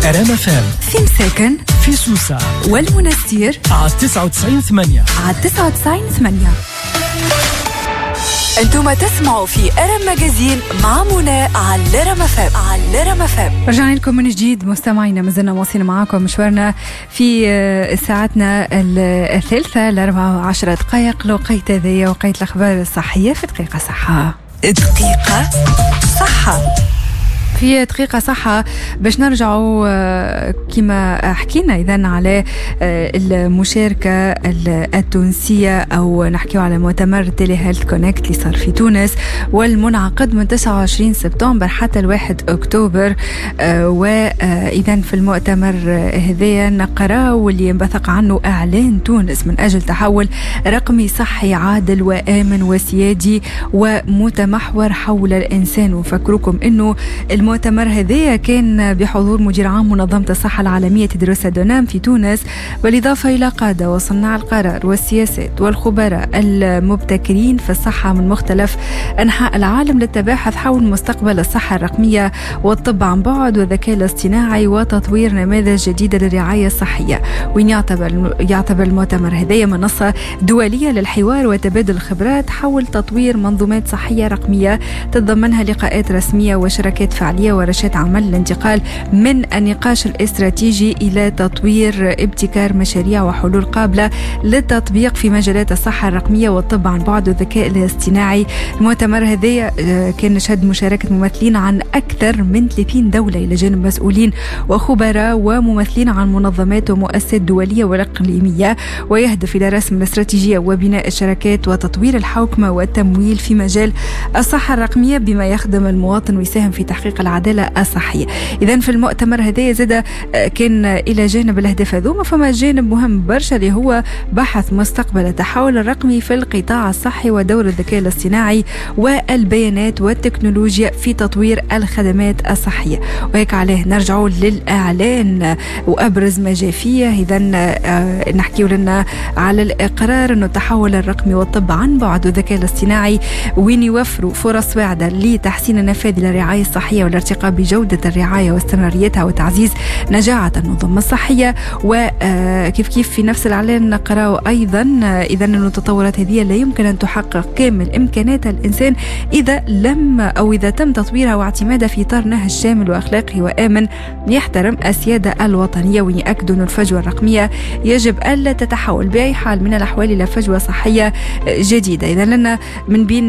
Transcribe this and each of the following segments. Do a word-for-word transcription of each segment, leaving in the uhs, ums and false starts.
أرام اف ام في مساكن في سوسة والمنستير على تسعة وتسعين ثمانية على تسعة وتسعين ثمانية. انتم تسمعوا في أرام ماجازين مع منى على أرام اف ام على أرام اف ام. رجعنا لكم من جديد مستمعينا، ما زلنا واصلين معاكم مشوارنا في ساعتنا الثالثة لأربعة وعشرة دقائق لوقيت هذايا وقيت الأخبار الصحية في دقيقة صحة. دقيقة صحة في دقيقة صحة باش نرجعوا كما حكينا إذن على المشاركة التونسية أو نحكيوا على مؤتمر تيلي هيلث كونكت اللي صار في تونس والمنعقد من تسعة وعشرين سبتمبر حتى الواحد أكتوبر. وإذن في المؤتمر هذا نقرأ واللي انبثق عنه إعلان تونس من أجل تحول رقمي صحي عادل وآمن وسيادي ومتمحور حول الإنسان. وفكركم إنه المؤتمر هذا كان بحضور مدير عام منظمة الصحة العالمية تدرس أدونام في تونس، بالإضافة إلى قادة وصناع القرار والسياسات والخبراء المبتكرين في الصحة من مختلف أنحاء العالم للتباحث حول مستقبل الصحة الرقمية والطب عن بعد والذكاء الاصطناعي وتطوير نماذج جديدة للرعاية الصحية. وين يعتبر يعتبر المؤتمر هذا منصة دولية للحوار وتبادل الخبرات حول تطوير منظومات صحية رقمية تتضمنها لقاءات رسمية وشراكات فعالية ورشات عمل للانتقال من النقاش الاستراتيجي إلى تطوير ابتكار مشاريع وحلول قابلة للتطبيق في مجالات الصحة الرقمية والطب عن بعد والذكاء الاصطناعي. المؤتمر هذا كان نشهد مشاركة ممثلين عن أكثر من ثلاثين دولة إلى جانب مسؤولين وخبراء وممثلين عن منظمات ومؤسسات دولية وإقليمية، ويهدف إلى رسم الاستراتيجية وبناء الشراكات وتطوير الحوكمة والتمويل في مجال الصحة الرقمية بما يخدم المواطن ويساهم في تحقيق العدالة الصحية. إذن في المؤتمر هذا زاد كان إلى جانب الأهداف هذوما فما جانب مهم برشا اللي هو بحث مستقبل التحول الرقمي في القطاع الصحي ودور الذكاء الاصطناعي والبيانات والتكنولوجيا في تطوير الخدمات الصحية. وهيك عليه نرجعوا للإعلان وأبرز ما جاء فيه. إذن نحكي لنا على الإقرار أنه التحول الرقمي والطب عن بعد والذكاء الاصطناعي وين يوفروا فرص واعدة لتحسين النفاذ للرعاية الصحية والارتقاء بجودة الرعاية واستمراريتها وتعزيز نجاعة النظم الصحية. وكيف كيف في نفس الإعلان نقرأ أيضا إذن أن التطورات هذه لا يمكن أن تحقق كامل إمكانات الإنسان إذا لم أو إذا تم تطويرها واعتمادها في إطار نهج شامل وأخلاقي وآمن يحترم السيادة الوطنية. ويأكدوا أن الفجوة الرقمية يجب ألا تتحول بأي حال من الأحوال إلى فجوة صحية جديدة. إذا لنا من بين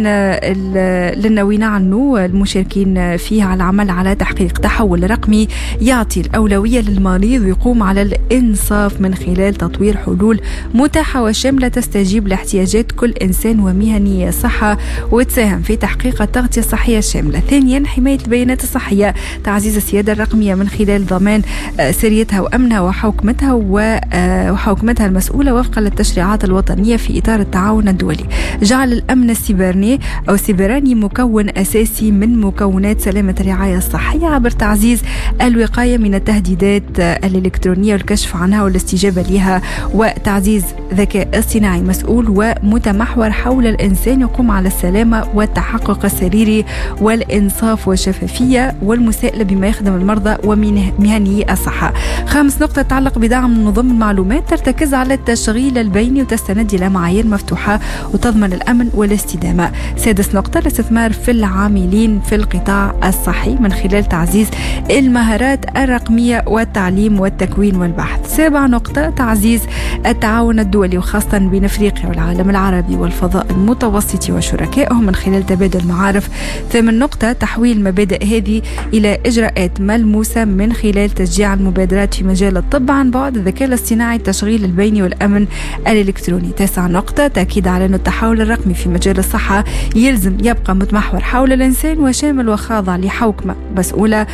لنا عنه المشاركين فيها على العمل على تحقيق تحول رقمي يعطي الأولوية للمريض ويقوم على الإنصاف من خلال تطوير حلول متاحة وشاملة تستجيب لاحتياجات كل إنسان ومهنية الصحة وتساهم في تحقيق التغطية الصحية الشاملة. ثانيا حماية البيانات الصحية، تعزيز السيادة الرقمية من خلال ضمان سريتها وأمنها وحوكمتها وحوكمتها المسؤولة وفقا للتشريعات الوطنية في إطار التعاون الدولي. جعل الأمن السيبراني أو السيبراني مكون أساسي من مكونات سلامة الرعاية الصحية عبر تعزيز الوقاية من التهديدات الإلكترونية والكشف عنها والاستجابة لها، وتعزيز ذكاء اصطناعي مسؤول ومتمحور حول الإنسان يقوم على السلامة والتحقق السريري والإنصاف والشفافية والمساءلة بما يخدم المرضى ومهنيي الصحة. خامس نقطة تتعلق بدعم نظم المعلومات ترتكز على التشغيل البيني وتستند إلى معايير مفتوحة وتضمن الأمن والاستدامة. سادس نقطة الاستثمار في العاملين في القطاع الصحي من خلال تعزيز المهارات الرقمية والتعليم والتكوين والبحث. سابع نقطة تعزيز التعاون الدولي وخاصة بين أفريقيا والعالم العربي والفضاء المتوسطي وشركائهم من خلال تبادل المعارف. ثامن نقطة تحويل مبادئ هذه إلى إجراءات ملموسة من خلال تشجيع المبادرات في مجال الطب عن بعد الذكاء الاصطناعي التشغيل البيني والأمن الإلكتروني. تاسع نقطة تأكيد على أن التحول الرقمي في مجال الصحة يلزم يبقى متمحور حول الإنسان وشامل وخاضع لحوكمة مسؤولة.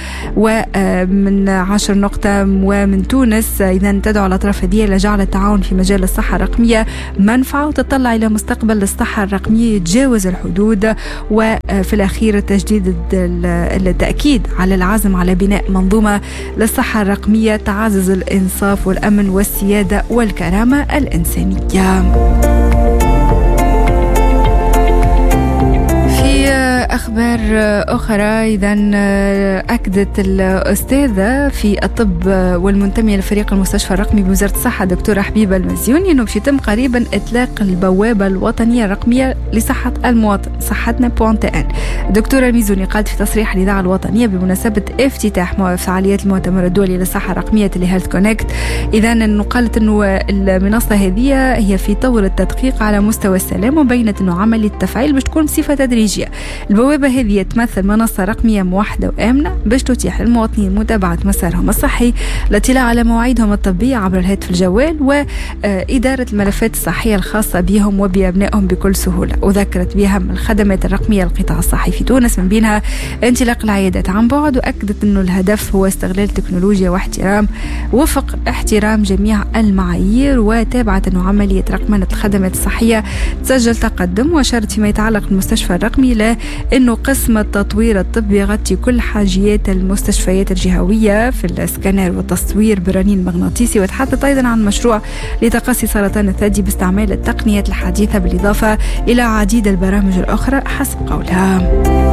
ومن عشر نقطة ومن تونس إذا تدعو الأطراف هذه لجعل التعاون في مجال الصحة الرقمية منفعة وتطلع إلى مستقبل الصحة الرقمية يتجاوز الحدود. وفي الأخير تجديد التأكيد على العزم على بناء منظومة للصحة الرقمية تعزز الإنصاف والأمن والسيادة والكرامة الإنسانية. وأخبار أخرى. إذن أكدت الأستاذة في الطب والمنتمية لفريق المستشفى الرقمي بوزارة الصحة دكتورة حبيبة المزيوني أنه باش يتم قريبا إطلاق البوابة الوطنية الرقمية لصحة المواطن صحتنا بوانت ان. دكتورة المزيوني قالت في تصريح الإذاعة الوطنية بمناسبة افتتاح فعاليات المؤتمر الدولي للصحة الرقمية اللي هيلث كونكت. إذن أنه قالت أنه المنصة هذه هي في طور التدقيق على مستوى السلام، وبينت أنه عملية التفعيل باش تكون بصفة تدريجية. البوابة هذه تمثل منصة رقمية موحدة وآمنة باش تتيح للمواطنين متابعة مسارهم الصحي، الاطلاع على مواعيدهم الطبية عبر الهاتف الجوال، وإدارة الملفات الصحية الخاصة بهم وبأبنائهم بكل سهولة. وذكرت بأهم الخدمات الرقمية للقطاع الصحي في تونس من بينها انطلاق العيادات عن بعد، وأكدت أنه الهدف هو استغلال التكنولوجيا واحترام وفق احترام جميع المعايير، وتابعة أنه عملية رقمنة الخدمات الصحية تسجل تقدم. وأشارت فيما يتعلق بالمستشفى الرقمي لأنه قسم التطوير الطبي يغطي كل حاجيات المستشفيات الجهوية في الاسكانر والتصوير بالرنين المغناطيسي، وتحدث أيضا عن مشروع لتقصي سرطان الثدي باستعمال التقنيات الحديثة بالإضافة إلى عديد البرامج الأخرى حسب قولها.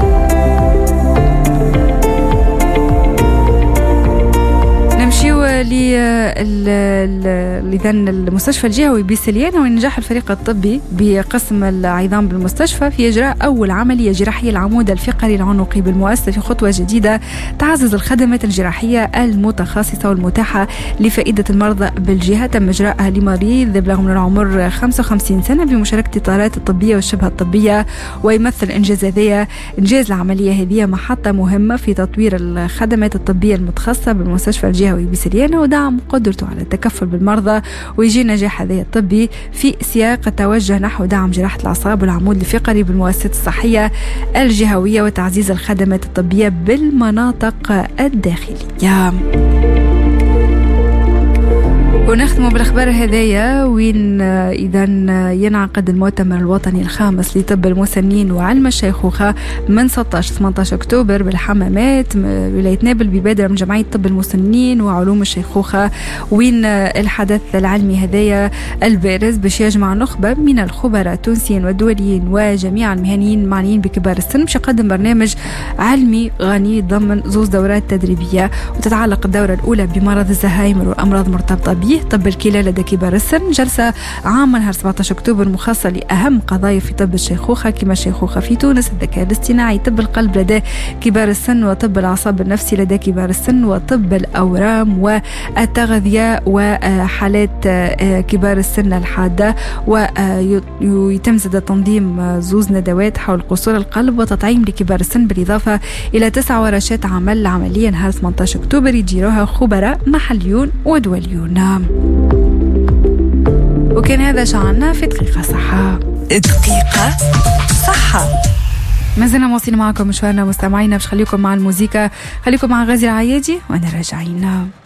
نمشيو لذن المستشفى الجهوي بسليانة، ونجاح الفريق الطبي بقسم العظام بالمستشفى في إجراء أول عملية جراحية العمود الفقري العنقي بالمؤسسة في خطوة جديدة تعزز الخدمات الجراحية المتخصصة والمتاحة لفائدة المرضى بالجهة. تم إجراءها لمريض بلغ من العمر خمسة وخمسين سنة بمشاركة الإطارات الطبية والشبه الطبية، ويمثل إنجاز هذه إنجاز العملية هذه محطة مهمة في تطوير الخدمات الطبية المتخصصة بالمستشفى الجهوي بسليانة ودعم قدرته على التكفل بالمرضى. ويجي نجاح هذا الطبي في سياق التوجه نحو دعم جراحة الأعصاب والعمود الفقري بالمؤسسات الصحية الجهوية وتعزيز الخدمات الطبية بالمناطق الداخلية. ونختم بالأخبار هذايا، وين إذا ينعقد المؤتمر الوطني الخامس لطب المسنين وعلم الشيخوخة من ستة عشر ثمانية عشر أكتوبر بالحمامات ولاية نابل ببادرة من جمعية طب المسنين وعلوم الشيخوخة. وين الحدث العلمي هذايا البارز باش يجمع نخبة من الخبراء التونسيين والدوليين وجميع المهنيين المعنيين بكبار السن، باش يقدم برنامج علمي غني ضمن زوز دورات تدريبية، وتتعلق الدورة الأولى بمرض الزهايمر والأمراض المرتبطة به، طب الكلى لدى كبار السن. جلسة عام نهار سبعة عشر أكتوبر مخصصة لأهم قضايا في طب الشيخوخة كما الشيخوخة في تونس، الذكاء الاصطناعي، طب القلب لدى كبار السن، وطب الأعصاب النفسي لدى كبار السن، وطب الأورام والتغذية وحالات كبار السن الحادة. ويتم زاد تنظيم زوز ندوات حول قصور القلب وتطعيم لكبار السن، بالإضافة إلى تسع ورشات عمل عملية نهار ثمانية عشر أكتوبر يديروها خبراء محليون ودوليون. وكان هذا شعرنا في دقيقة صحة. دقيقة صحة. ما زلنا مواصلين معكم مشوارنا مستمعينا، باش خليكم مع الموسيقى، خليكم مع غازي العيادي وانا راجعين.